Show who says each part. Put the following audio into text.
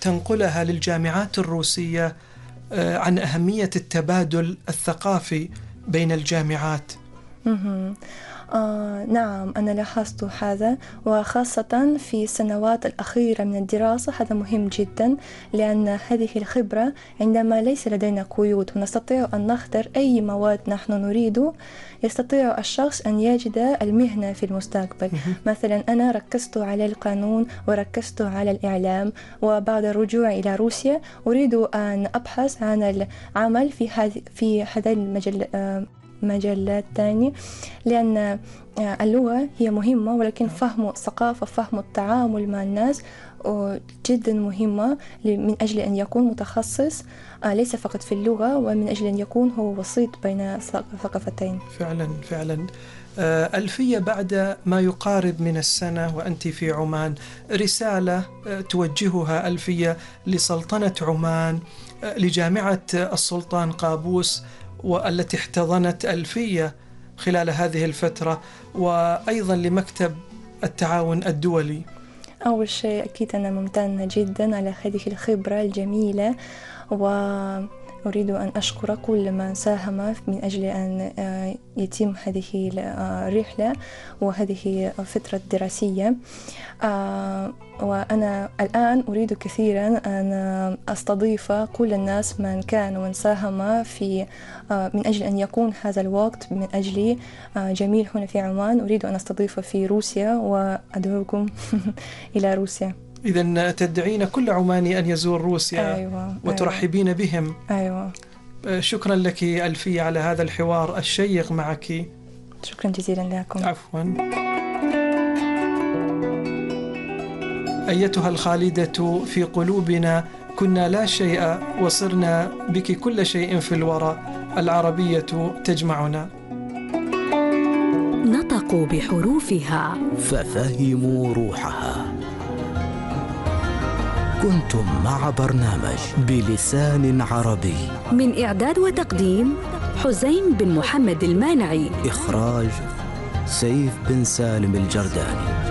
Speaker 1: تنقلها للجامعات الروسية عن أهمية التبادل الثقافي بين الجامعات.
Speaker 2: نعم، أنا لاحظت هذا، وخاصة في السنوات الأخيرة من الدراسة هذا مهم جدا، لأن هذه الخبرة عندما ليس لدينا قيود ونستطيع أن نختار أي مواد نحن نريد، يستطيع الشخص أن يجد المهنة في المستقبل. مثلا أنا ركزت على القانون وركزت على الإعلام، وبعد الرجوع إلى روسيا أريد أن أبحث عن العمل في هذا مجالات تانية، لأن اللغة هي مهمة، ولكن فهم الثقافة، فهم التعامل مع الناس جدا مهمة من أجل أن يكون متخصص ليس فقط في اللغة، ومن أجل أن يكون هو وسيط بين الثقافتين.
Speaker 1: فعلا. ألفية، بعد ما يقارب من السنة وأنت في عمان، رسالة توجهها ألفية لسلطنة عمان، لجامعة السلطان قابوس والتي احتضنت ألفية خلال هذه الفترة، وأيضا لمكتب التعاون الدولي.
Speaker 2: أول شيء أكيد أنا ممتنة جدا على هذه الخبرة الجميلة، وأريد أن أشكر كل من ساهم من أجل أن يتم هذه الرحلة وهذه الفترة الدراسية. وأنا الآن أريد كثيرا أن أستضيف كل الناس من كان ومن ساهم في من أجل أن يكون هذا الوقت من أجل جميل هنا في عمان. أريد أن أستضيف في روسيا، وأدعوكم إلى روسيا.
Speaker 1: إذن تدعين كل عماني أن يزور روسيا.
Speaker 2: أيوة.
Speaker 1: وترحبين بهم.
Speaker 2: أيوة.
Speaker 1: شكرا لك ألفية على هذا الحوار الشيق معك.
Speaker 2: شكرا جزيلا لكم.
Speaker 1: عفوا. أيتها الخالدة في قلوبنا، كنا لا شيء وصرنا بك كل شيء في الورى، العربية تجمعنا.
Speaker 3: نطقوا بحروفها
Speaker 4: ففهموا روحها. كنتم مع برنامج بلسان عربي،
Speaker 3: من إعداد وتقديم حسين بن محمد المانعي،
Speaker 4: إخراج سيف بن سالم الجرداني.